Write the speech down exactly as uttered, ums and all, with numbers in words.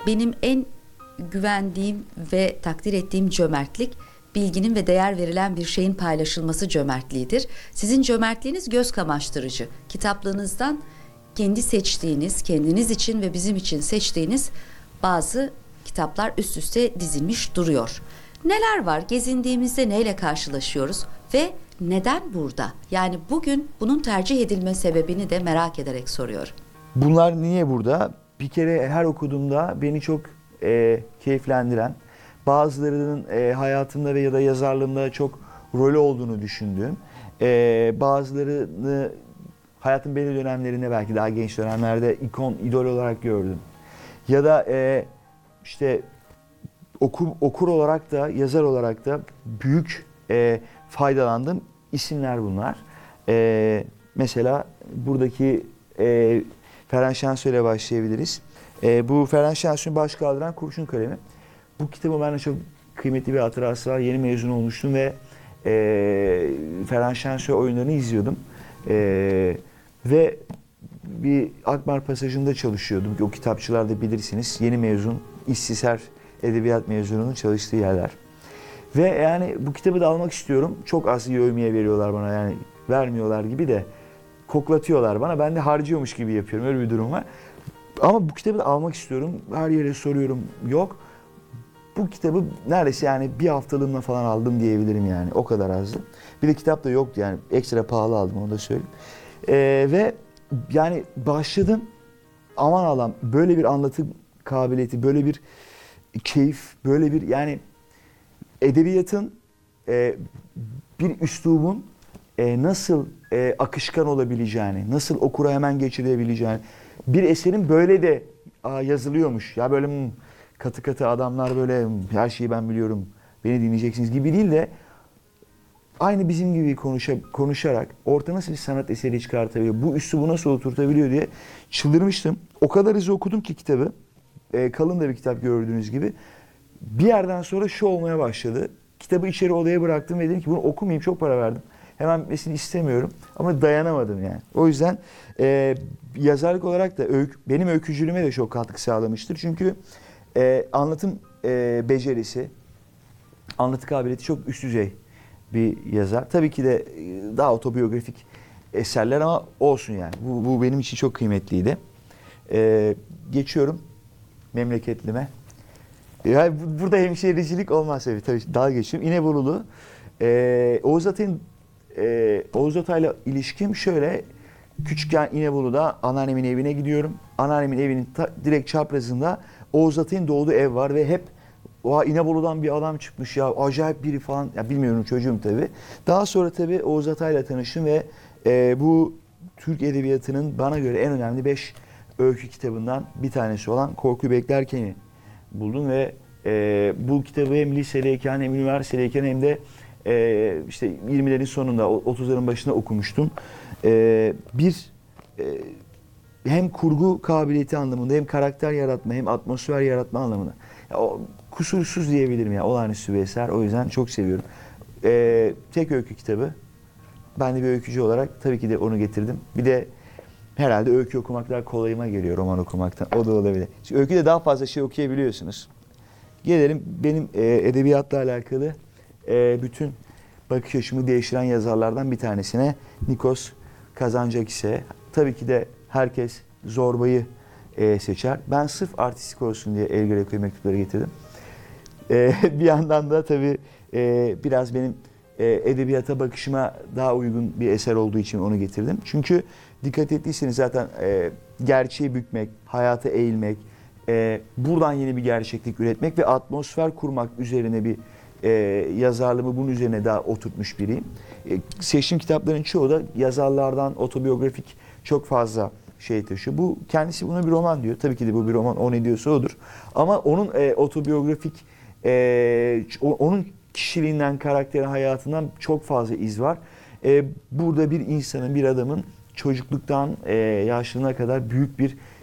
benim en güvendiğim ve takdir ettiğim cömertlik, bilginin ve değer verilen bir şeyin paylaşılması cömertliğidir. Sizin cömertliğiniz göz kamaştırıcı. Kitaplığınızdan kendi seçtiğiniz, kendiniz için ve bizim için seçtiğiniz bazı kitaplar üst üste dizilmiş duruyor. Neler var? Gezindiğimizde neyle karşılaşıyoruz ve neden burada? Yani bugün bunun tercih edilme sebebini de merak ederek soruyorum. Bunlar niye burada? Bir kere her okuduğumda beni çok e, keyiflendiren, bazılarının e, hayatımda ve ya da yazarlığımda çok rolü olduğunu düşündüğüm, e, bazılarını hayatın belli dönemlerinde, belki daha genç dönemlerde ikon, idol olarak gördüm. Ya da e, işte okur, okur olarak da, yazar olarak da büyük e, faydalandığım isimler bunlar. E, mesela buradaki e, Ferhan Şensoy ile başlayabiliriz. E, bu Ferhan Şensoy'un baş kaldıran Kurşun Kalemi. Bu kitabı bende çok kıymetli bir hatırası var. Yeni mezun olmuştum ve e, Ferhan Şensoy oyunlarını izliyordum. E, ve bir Akmar Pasajı'nda çalışıyordum. O kitapçılarda bilirsiniz. Yeni mezun, işsiz her edebiyat mezununun çalıştığı yerler. Ve yani bu kitabı da almak istiyorum. Çok az yevmiye veriyorlar bana, yani vermiyorlar gibi de koklatıyorlar bana. Ben de harcıyormuş gibi yapıyorum. Öyle bir durum var. Ama bu kitabı da almak istiyorum. Her yere soruyorum. Yok. Bu kitabı neredeyse yani bir haftalığımla falan aldım diyebilirim yani. O kadar azdı. Bir de kitap da yoktu yani. Ekstra pahalı aldım, onu da söyleyeyim. Ee, ve yani başladım. Aman Allah'ım, böyle bir anlatım kabiliyeti, böyle bir keyif, böyle bir yani edebiyatın, e, bir üslubun e, nasıl e, akışkan olabileceğini, nasıl okura hemen geçirebileceğini, bir eserin böyle de aa, yazılıyormuş. Ya böyle hmm, katı katı adamlar böyle hmm, her şeyi ben biliyorum, beni dinleyeceksiniz gibi değil de aynı bizim gibi konuşa, konuşarak orta nasıl bir sanat eseri çıkartabiliyor, bu üslubu nasıl oturtabiliyor diye çıldırmıştım. O kadar hızlı okudum ki kitabı. E, kalın da bir kitap gördüğünüz gibi. Bir yerden sonra şu olmaya başladı. Kitabı içeri odaya bıraktım ve dedim ki bunu okumayayım, çok para verdim. Hemen bitmesini istemiyorum ama dayanamadım yani. O yüzden e, yazarlık olarak da öykü, benim öykücülüğüme de çok katkı sağlamıştır. Çünkü e, anlatım e, becerisi, anlatı kabiliyeti çok üst düzey bir yazar. Tabii ki de daha otobiyografik eserler ama olsun yani. Bu, bu benim için çok kıymetliydi. E, geçiyorum memleketlime. Yani burada hemşehricilik olmaz tabii. Tabii daha geçiyorum. İnebolu. Ee, Oğuz Atay'ın e, Oğuz Atay'la ilişkim şöyle. Küçükken İnebolu'da anneannemin evine gidiyorum. Anneannemin evinin ta, direkt çaprazında Oğuz Atay'ın doğduğu ev var ve hep o İnebolu'dan bir adam çıkmış ya, acayip biri falan. Ya bilmiyorum, çocuğum tabii. Daha sonra tabii Oğuz Atay'la tanıştım ve e, bu Türk edebiyatının bana göre en önemli beş öykü kitabından bir tanesi olan Korkuyu Beklerken'i buldum ve e, bu kitabı hem lisedeyken hem üniversitedeyken hem de e, işte yirmilerin sonunda, otuzların başında okumuştum. E, bir e, hem kurgu kabiliyeti anlamında, hem karakter yaratma, hem atmosfer yaratma anlamında. Ya, o, kusursuz diyebilirim ya, olağanüstü bir eser. O yüzden çok seviyorum. E, tek öykü kitabı. Ben de bir öykücü olarak tabii ki de onu getirdim. Bir de herhalde öykü okumak daha kolayıma geliyor roman okumaktan. O da olabilir. Çünkü öyküde daha fazla şey okuyabiliyorsunuz. Gelelim benim e, edebiyatla alakalı e, bütün bakış açımı değiştiren yazarlardan bir tanesine, Nikos Kazantzakis'e. Tabii ki de herkes Zorba'yı e, seçer. Ben sırf artistik olsun diye El Greco'yu mektupları getirdim. E, bir yandan da tabii e, biraz benim e, edebiyata bakışıma daha uygun bir eser olduğu için onu getirdim. Çünkü dikkat ettiyseniz zaten e, gerçeği bükmek, hayata eğilmek, e, buradan yeni bir gerçeklik üretmek ve atmosfer kurmak üzerine bir e, yazarlığımı bunun üzerine daha oturtmuş biriyim. E, seçtiğim kitapların çoğu da yazarlardan otobiyografik çok fazla şey taşıyor. Bu kendisi buna bir roman diyor. Tabii ki de bu bir roman, o ne diyorsa odur. Ama onun e, otobiyografik, e, onun kişiliğinden, karakteri, hayatından çok fazla iz var. E, burada bir insanın, bir adamın çocukluktan e, yaşlılığına kadar büyük bir